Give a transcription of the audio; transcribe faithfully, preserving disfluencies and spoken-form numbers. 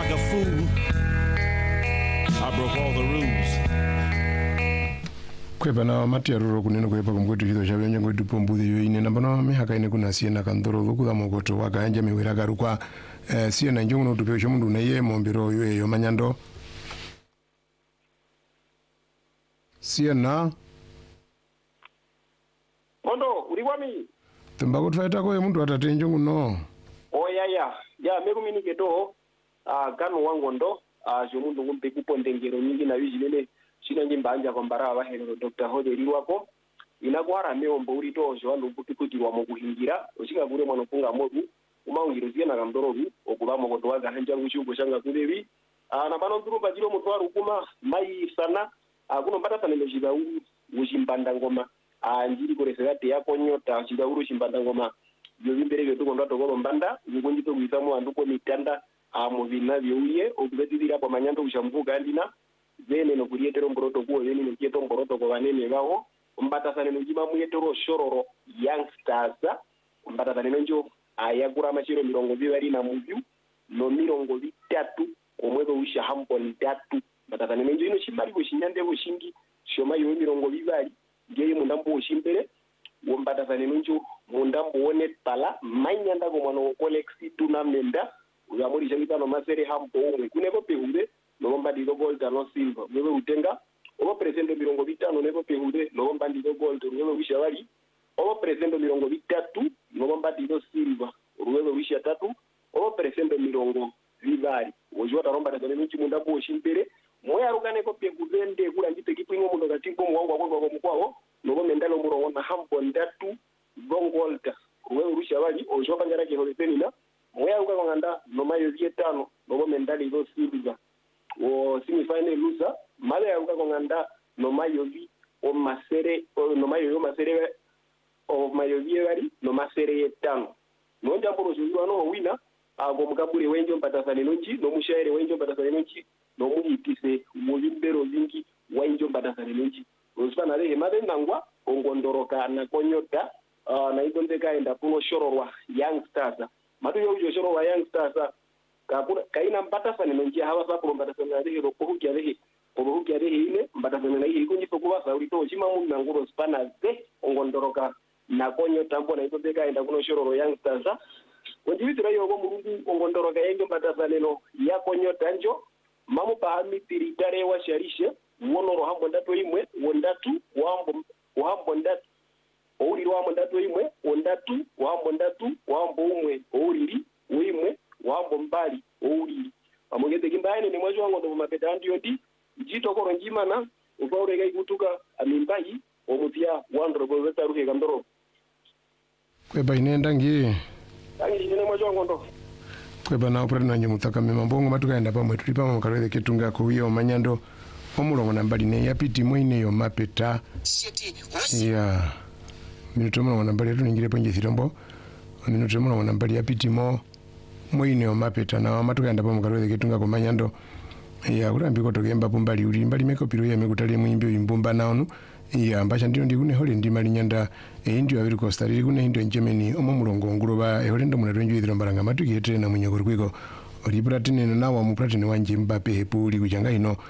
like a fool. I broke all the rules. Kweba na mati aruro kuneno kwepa kumkwetu hito shawe nyango edu pombuthi yu ine nambano mihaka ine kuna siye na kandoro dhuku dha mokoto waka anja miwira garukwa eh, siye na njongu na utupeo shomundu na ye mombiro yu eyo manyando siye na Mondo, uriwami? Tumbago tufaita kwa mundu watate njongu no Oh ya ya, ya meru mini keto uh, gano wangondo uh, shomundu ngumpe kupo ndengero nyingi na yuji nene shina njimba anja kwa mbara wa hero Doctor Hode liwako inakwara meombo uri tojo wanu uputikuti wa mokuhingira ushinga kure mwanopunga mogu umaungiruzia na kamdorobi okubamo kotowaga hanja ngushugo shanga kulewi uh, na bano nduru bajiro mutwaru kuma mai sana uh, kuno mbata sana ndojiga uru ujimbanda ngoma uh, njiri kore segate yako nyota ujiga uru ujimbanda ngoma yovimbere vyo tuko ndato kwa mbanda yukunjito kuisamu anduko mitanda uh, muvina vyouye okubetidira kwa manyando ushambuga andina zene no kurietero mboroto kuo yeni no kieto mboroto kwa vanene wao mbata sana njima muetero shororo youngsters mbata sana njo ayagura machiro mirongo bibiri na muvyu no mirongo bitatu omwezo usha hampo ndatu mbata sana njo ino shimbali bushinyande bushingi shoma yo mirongo bibiri ngeye mundambo ushimbere wombata sana njo mundambo one pala manyanda ko mwana kolexi tunamenda uyamuri jangita no masere hampo umwe kuneko peunde lomba digo gold no silver wewe utenga obo presento mirongo bitano nebo pehude lomba digo gold wewe wisha wali obo presento mirongo bitatu lomba digo silver wewe wisha tatu obo presento mirongo vibari ojota romba da nchi munda bo shimpere moya rugane ko pekuzende kula ngite kipingo mundo katimbo mwangu akwa kwa mkwao lobo mendalo muro wona hampo ndatu gold wewe wisha wali ojoba ngara ke holepenina moya rugane nganda no mayo vietano lobo mendali go silver o semi-final loser male ya uka konganda no mayovi o masere o no mayovi o masere o mayovi bari no masere yetano no jambo rojuwa no wina ago mukabure wenjo mpatasane nonji no mushaire wenjo mpatasane nonji no mujitise mulimbero vingi wenjo mpatasane nonji osana le made nangwa ongondoroka na konyota uh, na idonde kaenda puno shororwa youngsters madu yo yo shororwa youngsters kakuna kaina mbata sana nonjia hawa sapo mbata sana rehe ropohu kia rehe ropohu kia rehe ile mbata sana na hii kunji sokuwa sauri to chima mu na ngoro spana ze ongondoroka na konyo tambo na itobe kaenda kuno shororo youngsters konji vitira yo go murungu ongondoroka yenge mbata sana no ya konyo tanjo mamu pahami tiritare wa sharishe wonoro hambo ndato imwe wondatu wambo wambo ndatu ouri wambo ndato imwe wondatu wambo ndatu wambo umwe ouri uimwe wambo mbali ouri amogeze kimbaye ni mwajo wangu ndo mapeta ndio ndi jito koro njima na ufaure gai kutuka amimbai omutia wandro go weta ruhe kandoro kweba inenda ngi tangi ni mwajo wangu ndo kweba na opera na nyumutaka memambongo matuka enda pamwe tulipa mu karweze kitunga ko hiyo manyando omulongo nambali ne yapiti mwine yo mapeta ya minuto mulongo nambali tuningire ponje thirombo minuto mulongo nambali yapiti mo mwine o mapeta na matukaenda pa mukarweze kitunga ko manyando ya urambiko togemba pumbali uli mbali meko piro ya mekutali mwimbi imbumba naonu ya mbasha ndio ndi kune hole ndi mali nyanda e ndio abiri Costa Rica kune ndio Germany omo mulongo nguruba e hole ndo muna renjo idiro mbaranga matuki etre na munyogoro kwiko oli platini na wa mu platini wanje Mbappe hepuli kuchanga ino